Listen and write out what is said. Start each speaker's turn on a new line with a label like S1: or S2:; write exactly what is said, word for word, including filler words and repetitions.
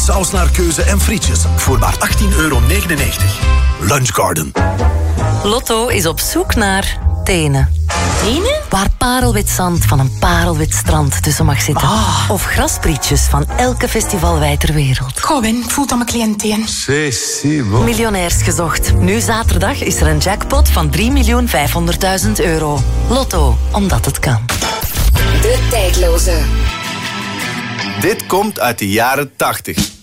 S1: saus naar keuze en frietjes voor maar achttien euro negenennegentig. Lunchgarden.
S2: Lotto is op zoek naar tenen. Tenen? Waar parelwit zand van een parelwit strand tussen mag zitten.
S3: Ah.
S2: Of grasprietjes van elke festivalwei ter wereld.
S3: Goh, Win, voelt aan mijn cliënteen.
S2: Miljonairs gezocht. Nu zaterdag is er een jackpot van drie miljoen vijfhonderdduizend euro. Lotto, omdat het kan.
S4: De tijdloze.
S5: Dit komt uit de jaren tachtig.